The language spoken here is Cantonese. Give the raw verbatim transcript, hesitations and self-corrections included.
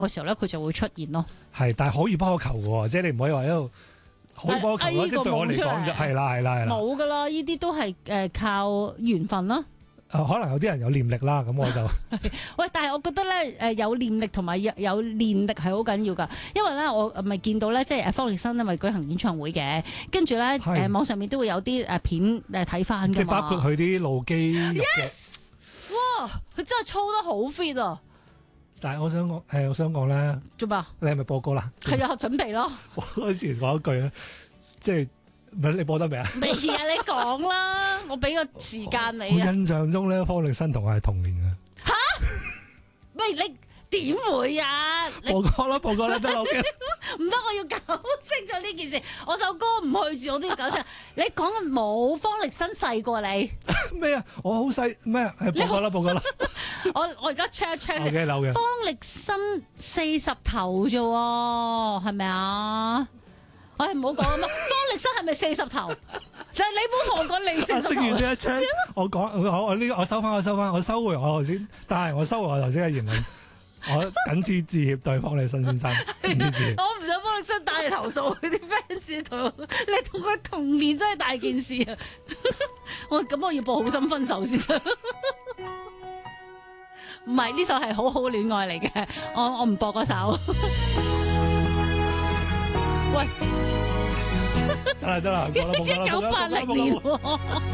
嘅時候咧，佢就會出現咯。 係，但係可遇不可求嘅喎，即係你唔可以話喺度可遇不可求咯。即係對我嚟講就係啦，係啦，係啦。 冇噶啦，呢啲都係誒靠緣分啦。 誒，可能有啲人有念力啦，咁我就喂，但係我覺得咧，誒有念力同埋有有練力係好緊要㗎，因為咧我咪見到咧，即係方力申咧咪舉行演唱會嘅，跟住咧誒網上面都會有啲誒片誒睇翻㗎嘛。 即係包括佢啲露肌肉嘅。 Yes! 哇！佢真係操得好 fit 啊！ 但係我想講誒，我想講咧， 做咩？ 你係咪播歌啦？ 係啊，準備咯。 我嗰時講一句咧，即係唔係你播得未啊？ 未啊！你講啦，我俾個時間你啊。 我印象中咧，方力申同我係同年嘅。 嚇！喂，你點會啊？ 播歌啦，播歌啦，得啦， 唔得，我要搞清楚呢件事。我首歌唔去住，我都要搞清楚。你講嘅冇方力申細過你咩啊？我好細咩？係播歌啦，播歌啦。 我我而家 check check 先。 嘅樓嘅。 方力申四十頭啫喎，係咪啊？唉，唔好講啊嘛。方力申係咪四十頭？就係你冇同我講你四十頭。 識完呢一槍，我講我我呢個我收翻我收翻我收回我頭先，但係我收回我頭先嘅言論，我謹此致歉對方力申先生。 我唔想方力申打嚟投訴佢啲 fans 同你同佢同年真係大件事啊！我咁我要播好心分手先。唔係，呢首係好好戀愛嚟嘅，我我唔播嗰首。喂， 得啦得啦， 一九八零年。